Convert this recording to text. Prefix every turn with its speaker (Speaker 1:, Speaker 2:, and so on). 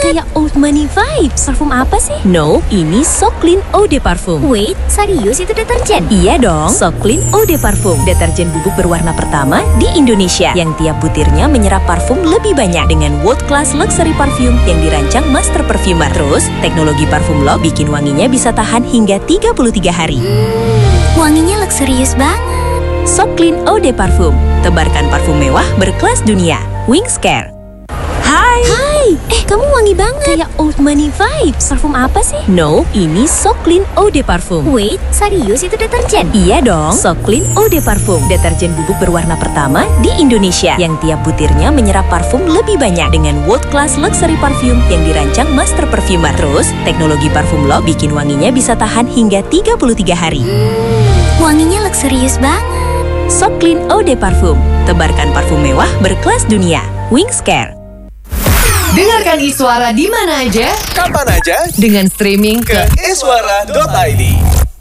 Speaker 1: Kayak old money vibes. Parfum apa sih?
Speaker 2: No, ini So Clean Eau de Parfum.
Speaker 1: Wait, serius itu deterjen?
Speaker 2: Iya dong, So Clean Eau de Parfum, deterjen bubuk berwarna pertama di Indonesia yang tiap butirnya menyerap parfum lebih banyak dengan world class luxury parfum yang dirancang master perfumer. Terus, teknologi parfum lock bikin wanginya bisa tahan hingga 33 hari.
Speaker 1: Wanginya luxurious banget.
Speaker 2: So Clean Eau de Parfum, tebarkan parfum mewah berkelas dunia. Wings Care. Hai.
Speaker 1: Kamu wangi banget. Kayak old money vibes. Parfum apa sih?
Speaker 2: No, ini So Clean Eau de Parfum.
Speaker 1: Wait, serius itu deterjen?
Speaker 2: Iya dong, So Clean Eau de Parfum, deterjen bubuk berwarna pertama di Indonesia yang tiap butirnya menyerap parfum lebih banyak dengan world class luxury parfum yang dirancang master perfumer. Terus, teknologi parfum lock bikin wanginya bisa tahan hingga 33 hari.
Speaker 1: Wanginya luxurious banget.
Speaker 2: So Clean Eau de Parfum, tebarkan parfum mewah berkelas dunia. Wings Care.
Speaker 3: Dengarkan Iswara di mana aja,
Speaker 4: kapan aja,
Speaker 3: dengan streaming
Speaker 4: ke iswara.id.